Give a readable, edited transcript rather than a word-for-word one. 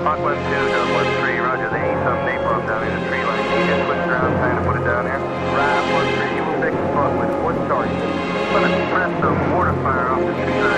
Hawk 1-2, Dub 1-3, roger, they ain't some napalm down in the tree line. Can you just switch around, trying to put it down here? Right, 1-3, you will take the spot with one target. But press the mortar fire off the tree line.